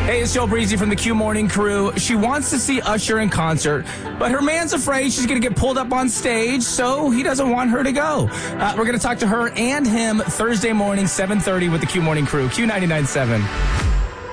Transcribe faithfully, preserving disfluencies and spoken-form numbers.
Hey, it's Joe Breezy from the Q Morning Crew. She wants to see Usher in concert, but her man's afraid she's going to get pulled up on stage, so he doesn't want her to go. Uh, we're going to talk to her and him Thursday morning, seven thirty with the Q Morning Crew. Q ninety-nine point seven.